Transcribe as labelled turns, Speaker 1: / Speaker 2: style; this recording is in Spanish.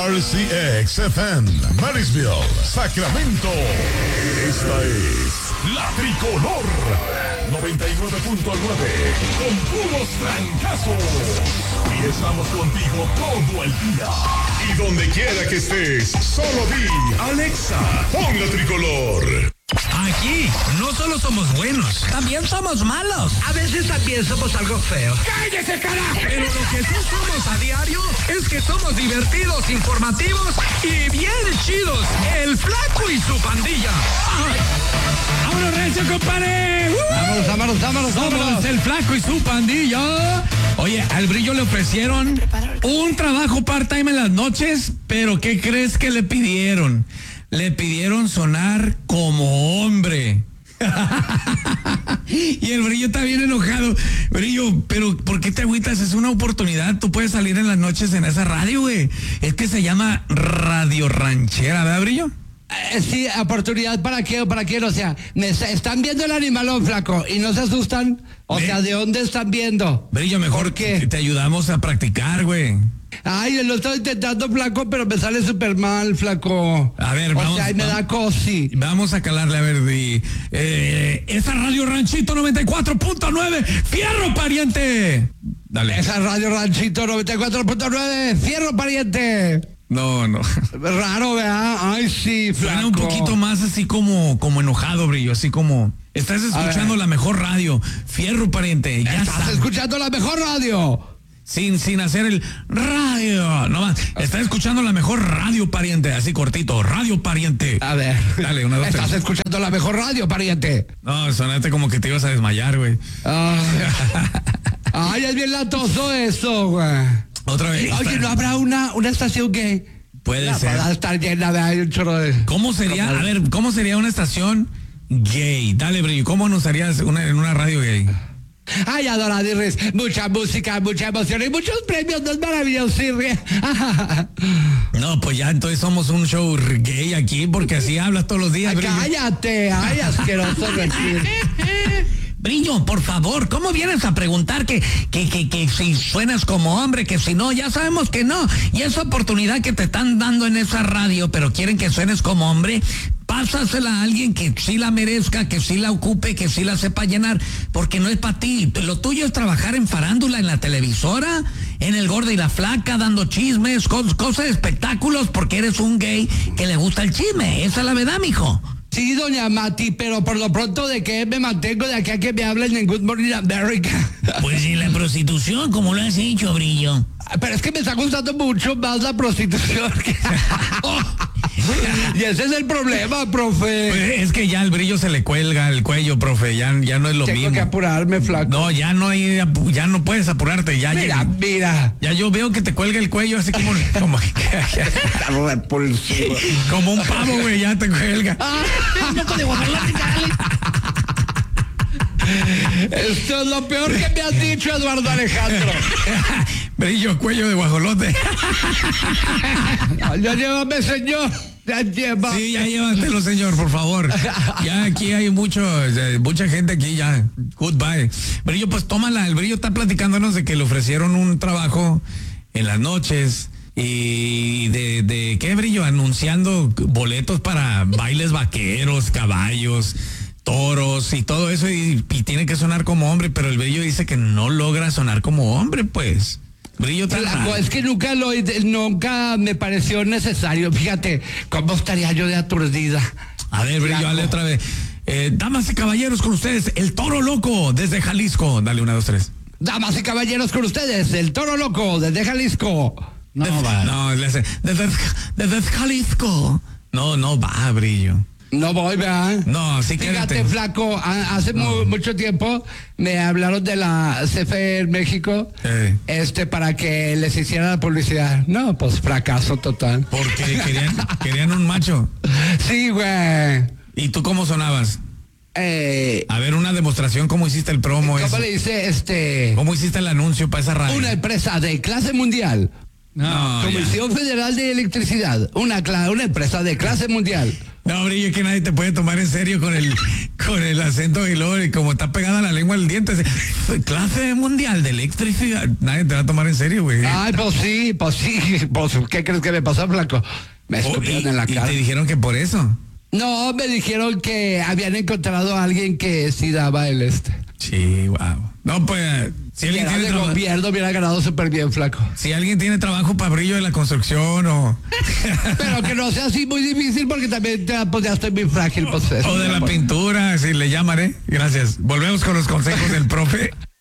Speaker 1: RCX FM, Marysville, Sacramento. Esta es La Tricolor 99.9 con puros trancazos. Y estamos contigo todo el día. Y donde quiera que estés, solo di Alexa, pon La Tricolor.
Speaker 2: Aquí no solo somos buenos, también somos malos. A veces también somos algo feos.
Speaker 3: ¡Cállese, carajo!
Speaker 2: Pero lo que sí somos a diario es que somos divertidos, informativos y bien chidos. El Flaco y su pandilla.
Speaker 3: ¡Vámonos, recio, compadre!
Speaker 2: ¡Vámonos! Somos el Flaco y su pandilla. Oye, al Brillo le ofrecieron un trabajo part-time en las noches, pero ¿qué crees que le pidieron? Le pidieron sonar como hombre. Y el Brillo está bien enojado. Brillo, pero ¿por qué te agüitas? Es una oportunidad. Tú puedes salir en las noches en esa radio, güey. Es que se llama Radio Ranchera, ¿verdad, Brillo?
Speaker 4: Sí, oportunidad para qué, o sea, están viendo el animalón, Flaco, y no se asustan. O sea, ¿de dónde están viendo?
Speaker 2: Brillo, mejor que te ayudamos a practicar, güey.
Speaker 4: Ay, yo lo estoy intentando, Flaco, pero me sale súper mal, Flaco.
Speaker 2: A ver, vamos.
Speaker 4: O sea, me da cosi.
Speaker 2: Vamos a calarle, a ver, esa Radio Ranchito 94.9, ¡fierro, pariente! Dale.
Speaker 4: Esa Radio Ranchito 94.9, ¡fierro, pariente!
Speaker 2: No.
Speaker 4: Raro, ¿verdad? Ay, sí, Flaco.
Speaker 2: Suena un poquito más así como enojado, Brillo, así como... Estás escuchando la mejor radio, fierro, pariente. Ya
Speaker 4: estás escuchando la mejor radio.
Speaker 2: Sin hacer el radio, nomás. Estás escuchando la mejor radio, pariente, así cortito, radio, pariente.
Speaker 4: A ver.
Speaker 2: Dale, una, dos,
Speaker 4: Estás
Speaker 2: tres.
Speaker 4: escuchando la mejor radio, pariente.
Speaker 2: No, sonaste como que te ibas a desmayar, güey.
Speaker 4: Ay, es bien latoso eso, güey.
Speaker 2: Otra vez.
Speaker 4: Oye, ¿no habrá una estación gay?
Speaker 2: Puede ser.
Speaker 4: Para estar llena de ahí un chorro de...
Speaker 2: ¿Cómo sería? A ver, ¿cómo sería una estación gay? Dale, Brillo, ¿cómo nos harías en una radio gay?
Speaker 4: Ay, adoradirris, mucha música, mucha emoción y muchos premios, no es maravilloso.
Speaker 2: No, pues ya entonces somos un show gay aquí, porque así hablas todos los días, Brillo.
Speaker 4: Cállate, ay, asqueroso decir.
Speaker 2: Brillo, por favor, ¿cómo vienes a preguntar que si suenas como hombre, que si no? Ya sabemos que no. Y esa oportunidad que te están dando en esa radio, pero quieren que suenes como hombre, pásasela a alguien que sí la merezca, que sí la ocupe, que sí la sepa llenar, porque no es para ti. Lo tuyo es trabajar en farándula, en la televisora, en El Gordo y la Flaca, dando chismes, cosas de espectáculos, porque eres un gay que le gusta el chisme. Esa es la verdad, mijo.
Speaker 4: Sí, doña Mati, pero por lo pronto, ¿de qué me mantengo de aquí a que me hablen en Good Morning America?
Speaker 2: Pues en la prostitución, como lo has dicho, Brillo.
Speaker 4: Pero es que me está gustando mucho más la prostitución. Y ese es el problema, profe.
Speaker 2: Pues es que ya el Brillo se le cuelga el cuello, profe, ya no es lo mismo.
Speaker 4: Tengo que apurarme, Flaco.
Speaker 2: No, ya no puedes apurarte, ya.
Speaker 4: Mira.
Speaker 2: Ya yo veo que te cuelga el cuello así como como un pavo, güey, ya te cuelga.
Speaker 4: Esto es lo peor que me has dicho, Eduardo Alejandro.
Speaker 2: Brillo, cuello de guajolote.
Speaker 4: Ya llévame, señor. Ya llévame.
Speaker 2: Sí, ya llévatelo, señor, por favor. Ya aquí hay mucha gente aquí ya. Goodbye. Brillo, pues tómala. El Brillo está platicándonos de que le ofrecieron un trabajo en las noches. Y de ¿qué, Brillo? Anunciando boletos para bailes vaqueros, caballos, toros y todo eso, y tiene que sonar como hombre, pero el Brillo dice que no logra sonar como hombre, pues. Brillo
Speaker 4: Flaco, es que nunca me pareció necesario. Fíjate, ¿cómo estaría yo de aturdida?
Speaker 2: A ver, Brillo, dale otra vez. Damas y caballeros, con ustedes, el Toro Loco desde Jalisco. Dale, 1, 2, 3.
Speaker 4: Damas y caballeros, con ustedes, el Toro Loco desde Jalisco.
Speaker 2: No, le hace desde Jalisco. No va, Brillo.
Speaker 4: No voy, ¿verdad?
Speaker 2: No, sí,
Speaker 4: fíjate,
Speaker 2: quédate.
Speaker 4: Flaco, hace mucho tiempo me hablaron de la CFE en México, para que les hiciera la publicidad. No, pues fracaso total.
Speaker 2: Porque querían un macho.
Speaker 4: Sí, güey.
Speaker 2: ¿Y tú cómo sonabas? A ver, una demostración, ¿cómo hiciste el promo?
Speaker 4: ¿Cómo le hice
Speaker 2: ¿Cómo hiciste el anuncio para esa radio?
Speaker 4: Una empresa de clase mundial Comisión Federal de Electricidad, una empresa de clase mundial.
Speaker 2: No, Brillo, es que nadie te puede tomar en serio con el acento y luego, y como está pegada la lengua al diente. Clase mundial de electricidad. Nadie te va a tomar en serio, güey.
Speaker 4: Ay, pues sí. ¿Qué crees que me pasó, flaco? Me escupieron en la cara.
Speaker 2: ¿Y te dijeron que por eso?
Speaker 4: No, me dijeron que habían encontrado a alguien que sí daba el
Speaker 2: Sí, wow. No, pues, si alguien tiene
Speaker 4: trabajo. El gobierno hubiera ganado súper bien, flaco.
Speaker 2: Si alguien tiene trabajo para Brillo de la construcción o...
Speaker 4: Pero que no sea así muy difícil porque también pues, ya estoy muy frágil. Pues,
Speaker 2: o de la pintura, si le llamaré. Gracias. Volvemos con los consejos del profe.